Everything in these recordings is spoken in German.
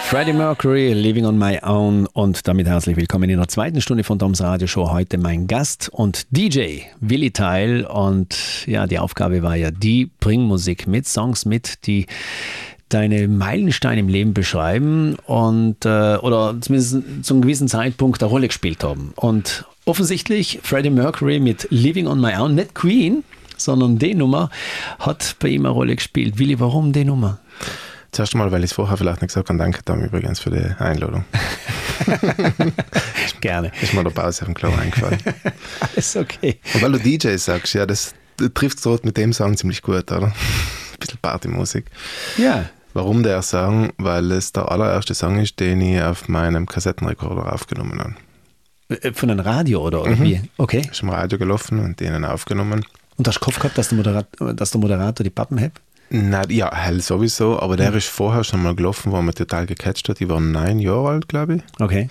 Freddie Mercury, Living on My Own, und damit herzlich willkommen in der zweiten Stunde von Toms Radioshow. Heute mein Gast und DJ Willi Teil, und ja, die Aufgabe war ja die, bring Musik mit, Songs mit, die deine Meilensteine im Leben beschreiben und oder zumindest zu einem gewissen Zeitpunkt eine Rolle gespielt haben. Und offensichtlich Freddie Mercury mit Living on My Own, nicht Queen, sondern die Nummer hat bei ihm eine Rolle gespielt. Willi, warum die Nummer? Zuerst einmal, weil ich es vorher vielleicht nicht gesagt habe, danke Tom übrigens für die Einladung. Gerne. Ist mir der Pause auf dem Klo eingefallen. Alles okay. Und weil du DJ sagst, ja, das trifft es mit dem Song ziemlich gut, oder? Ein bisschen Partymusik. Ja. Warum der Song? Weil es der allererste Song ist, den ich auf meinem Kassettenrekorder aufgenommen habe. Von einem Radio oder wie? Okay. Ist im Radio gelaufen und den aufgenommen. Und hast du Kopf gehabt, dass der Moderator die Pappen hat? Nein, ja, hell sowieso, aber der ist vorher schon mal gelaufen, wo man total gecatcht hat. Ich war 9 Jahre alt, glaube ich. Okay.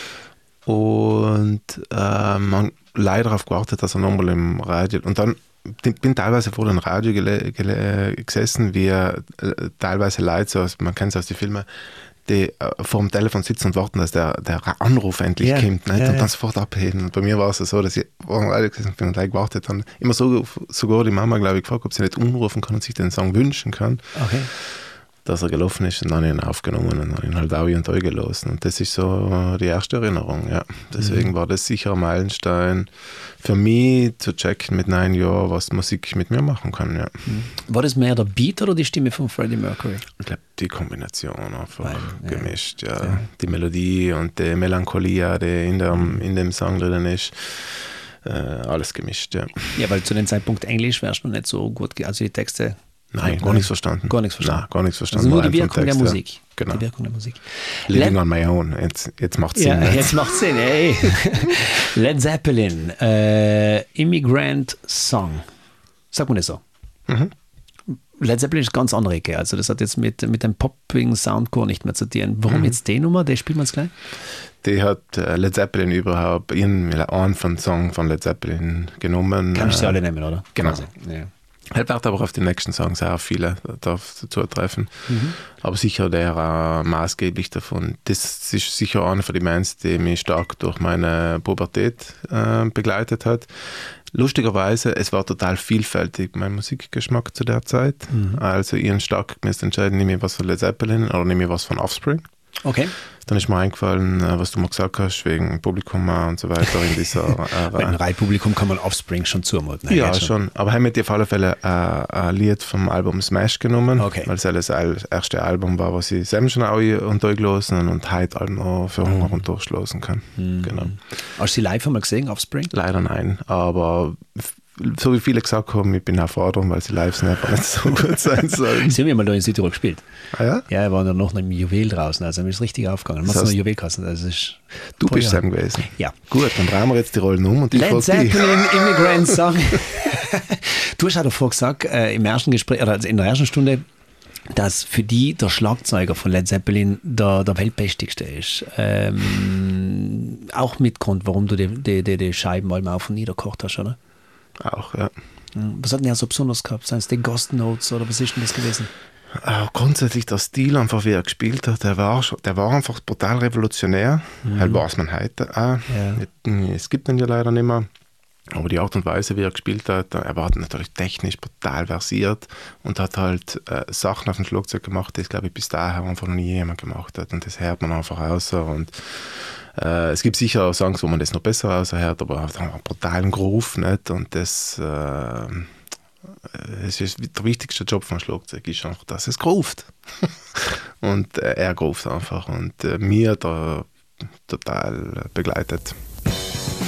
Und man leider darauf gewartet, dass er nochmal im Radio... Und dann bin teilweise vor dem Radio gesessen, wie teilweise Leute, so, man kennt es aus den Filmen, die vor dem Telefon sitzen und warten, dass der Anruf endlich kommt, nicht? Und dann sofort abheben. Und bei mir war es so, dass ich vor dem Radio gesessen bin und gleich gewartet habe. Immer sogar die Mama, glaube ich, gefragt, ob sie nicht umrufen kann und sich den Song wünschen kann. Okay. Dass er gelaufen ist, und dann habe ich ihn aufgenommen und dann ihn halt auch und gelassen. Und das ist so die erste Erinnerung, ja. Deswegen war das sicher ein Meilenstein für mich, zu checken mit 9 Jahren, was Musik mit mir machen kann, ja. War das mehr der Beat oder die Stimme von Freddie Mercury? Ich glaube, die Kombination einfach gemischt, ja. Die Melodie und die Melancholie, die in dem Song drin ist. Alles gemischt, ja. Ja, weil zu dem Zeitpunkt Englisch wärst du noch nicht so gut, also die Texte... Nein, gar nichts verstanden. Gar nichts verstanden. Nein, gar nichts verstanden. Also nur die Wirkung der Musik. Ja. Genau. Die Wirkung der Musik. Living on my own. Jetzt macht es Sinn. Ja, jetzt macht es Sinn. Ey. Led Zeppelin, Immigrant Song. Sag mal das so. Led Zeppelin ist ganz andere Ecke. Also das hat jetzt mit dem popping Soundcore nicht mehr zu tun. Warum jetzt die Nummer? Die spielt man es gleich? Die hat Led Zeppelin überhaupt einen von Song von Led Zeppelin genommen. Kannst du sie alle nehmen, oder? Genau. Ja. Er wird aber auf den nächsten Songs auch viele dazu treffen. Aber sicher der maßgeblich davon. Das ist sicher einer von den Bands, die mich stark durch meine Pubertät begleitet hat. Lustigerweise, es war total vielfältig, mein Musikgeschmack zu der Zeit. Also ich stark entscheiden, nehme ich was von Led Zeppelin oder nehme ich was von Offspring. Okay. Dann ist mir eingefallen, was du mal gesagt hast, wegen Publikum und so weiter in dieser Wegen Reipublikum kann man Offspring schon zumuten. Ja, schon. Aber haben wir auf alle Fälle ein Lied vom Album Smash genommen, weil es das erste Album war, was ich selbst schon auch durchgelassen und heute auch noch für Hunger und durchschlagen kann. Genau. Hast du sie live einmal gesehen, Offspring? Leider nein, aber... So wie viele gesagt haben, ich bin auch froh drum, weil sie live einfach nicht so gut sein sollen. Sie haben ja mal da in Südtirol gespielt. Ah ja? Ja, wir waren dann noch im Juwel draußen, also mir ist richtig aufgegangen. Das heißt, noch Juwelkassen, also ist du bist Sam gewesen? Ja. Gut, dann drehen wir jetzt die Rollen um und ich Led Zeppelin, Immigrant Song. Du hast auch davor gesagt, im ersten Gespräch, oder in der ersten Stunde, dass für die der Schlagzeuger von Led Zeppelin der weltbestigste ist. Auch mit Grund, warum du die Scheiben mal auf und niedergekocht hast, oder? Auch, ja. Was hat denn er so besonders gehabt? Seien es die Ghost Notes oder was ist denn das gewesen? Grundsätzlich der Stil, einfach wie er gespielt hat, der war einfach brutal revolutionär. Halt weiß man heute auch. Ja. Es gibt ihn ja leider nicht mehr. Aber die Art und Weise, wie er gespielt hat, er war natürlich technisch brutal versiert und hat halt Sachen auf dem Schlagzeug gemacht, die es, glaube ich, bis dahin einfach noch nie jemand gemacht hat. Und das hört man einfach raus. Und es gibt sicher Songs, wo man das noch besser raushört, aber hat einen brutalen Groove, nicht? Und das ist der wichtigste Job vom Schlagzeug, ist einfach, dass es groovt. Und er groovt einfach. Und mir da total begleitet.